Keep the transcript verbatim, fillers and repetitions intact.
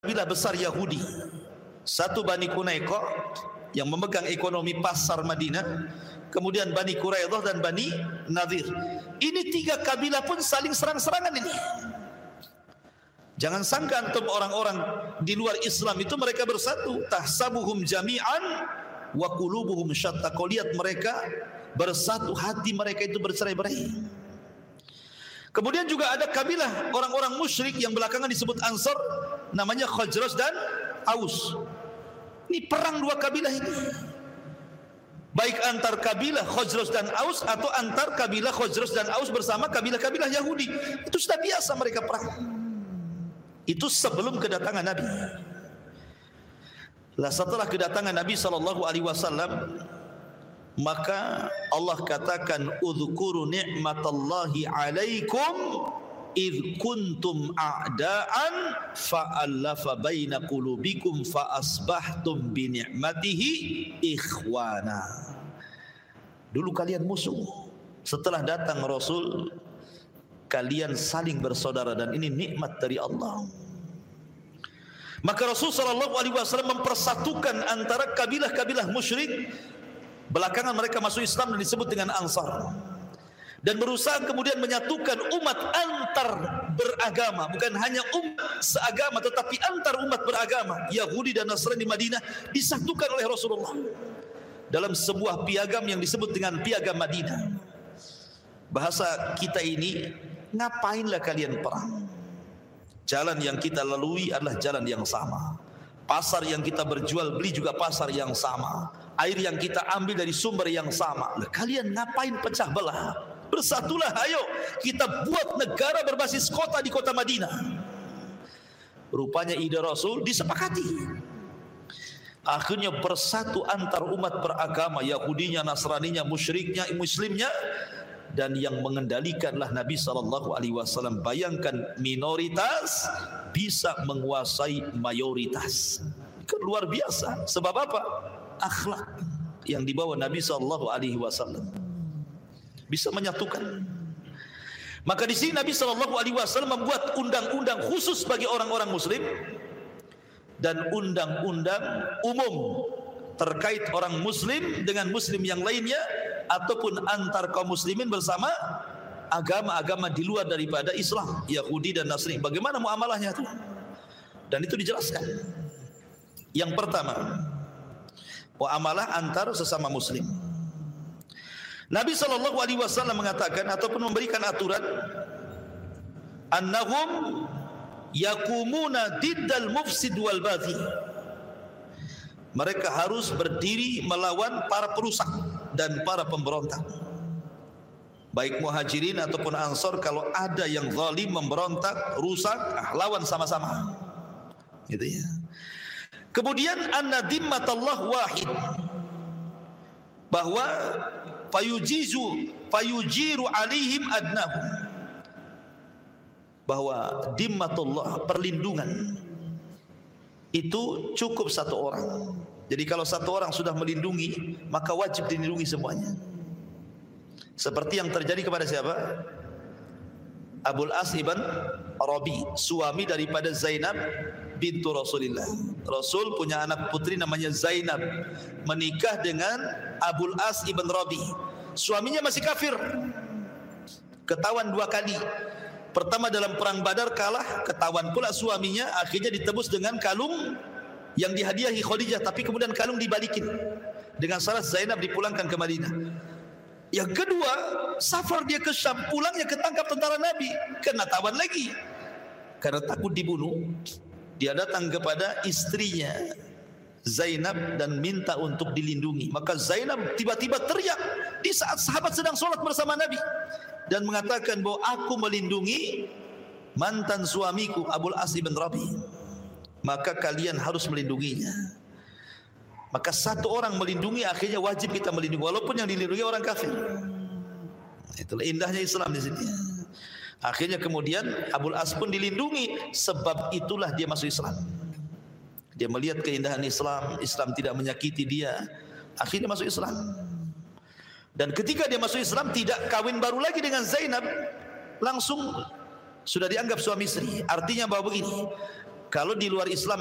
kabilah besar Yahudi. Satu Bani Qunaiqah yang memegang ekonomi pasar Madinah, kemudian Bani Quraidah dan Bani Nadir. Ini tiga kabilah pun saling serang-serangan ini. Jangan sangka antum orang-orang di luar Islam itu mereka bersatu. Tahsabuhum jami'an wa qulubuhum syatta. Kau lihat mereka bersatu, hati mereka itu bercerai-berai. Kemudian juga ada kabilah orang-orang musyrik yang belakangan disebut Ansar, namanya Khazraj dan Aus. Ini perang dua kabilah ini, baik antar kabilah Khazraj dan Aus atau antar kabilah Khazraj dan Aus bersama kabilah-kabilah Yahudi. Itu sudah biasa mereka perang. Itu sebelum kedatangan Nabi. Lah setelah kedatangan Nabi sallallahu alaihi wasallam, maka Allah katakan udzkuru ni'matallahi alaikum idh kuntum a'da'an fa'allafa baina qulubikum fa asbahtum bi ni'matihi ikhwana. Dulu kalian musuh, setelah datang Rasul kalian saling bersaudara, dan ini nikmat dari Allah. Maka Rasul sallallahu alaihi wasallam mempersatukan antara kabilah-kabilah musyrik. Belakangan mereka masuk Islam dan disebut dengan Ansar, dan berusaha kemudian menyatukan umat antar beragama, bukan hanya umat seagama tetapi antar umat beragama. Yahudi dan Nasrani di Madinah disatukan oleh Rasulullah dalam sebuah piagam yang disebut dengan piagam Madinah. Bahasa kita ini, ngapainlah kalian perang? Jalan yang kita lalui adalah jalan yang sama. Pasar yang kita berjual beli juga pasar yang sama. Air yang kita ambil dari sumber yang sama. Lah, kalian ngapain pecah belah? Bersatulah, ayo kita buat negara berbasis kota di kota Madinah. Rupanya ide Rasul disepakati. Akhirnya bersatu antar umat beragama, Yahudinya, Nasraninya, musyriknya, Muslimnya, dan yang mengendalikanlah Nabi sallallahu alaihi wasallam. Bayangkan minoritas bisa menguasai mayoritas. Itu luar biasa. Sebab apa? Akhlak yang dibawa Nabi sallallahu alaihi wasallam bisa menyatukan. Maka di sini Nabi sallallahu alaihi wasallam membuat undang-undang khusus bagi orang-orang muslim dan undang-undang umum terkait orang muslim dengan muslim yang lainnya ataupun antar kaum muslimin bersama agama-agama di luar daripada Islam, Yahudi dan Nasrani. Bagaimana muamalahnya itu? Dan itu dijelaskan. Yang pertama, muamalah antar sesama muslim. Nabi sallallahu alaihi wasallam mengatakan ataupun memberikan aturan, annahum yakumuna diddal mufsid wal baghi. Mereka harus berdiri melawan para perusak dan para pemberontak. Baik muhajirin ataupun ansor, kalau ada yang zalim, memberontak, rusak, ah, lawan sama-sama. Gitu ya. Kemudian anna dimmatallah wahid, bahwa fayujizu fayujiru alaihim adnahum, bahwa dimmatullah, perlindungan itu cukup satu orang. Jadi kalau satu orang sudah melindungi, maka wajib dilindungi semuanya. Seperti yang terjadi kepada siapa? Abul As ibn Rabi, suami daripada Zainab bintu Rasulullah. Rasul punya anak putri namanya Zainab, menikah dengan Abul As ibn Rabi. Suaminya masih kafir, ketahuan dua kali. Pertama dalam perang Badar kalah, ketahuan pula suaminya, akhirnya ditebus dengan kalung yang dihadiahi Khadijah, tapi kemudian kalung dibalikin dengan syarat Zainab dipulangkan ke Madinah. Yang kedua, safar dia ke Syam, pulangnya ketangkap tentara Nabi, kena tawan lagi. Karena takut dibunuh, dia datang kepada istrinya Zainab dan minta untuk dilindungi. Maka Zainab tiba-tiba teriak di saat sahabat sedang sholat bersama Nabi dan mengatakan bahwa aku melindungi mantan suamiku Abul As ibn Rabi, maka kalian harus melindunginya. Maka satu orang melindungi, akhirnya wajib kita melindungi walaupun yang dilindungi orang kafir. Itulah indahnya Islam di sini. Akhirnya kemudian Abul As pun dilindungi, sebab itulah dia masuk Islam. Dia melihat keindahan Islam, Islam tidak menyakiti dia, akhirnya masuk Islam. Dan ketika dia masuk Islam, tidak kawin baru lagi dengan Zainab, langsung sudah dianggap suami istri. Artinya bahwa begini, Kalau di luar Islam